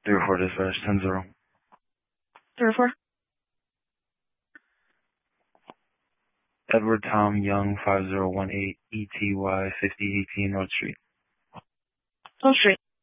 304 dispatch, 10-0. 304. Edward Tom Young, 5018 ETY 5018 North Street. North Street.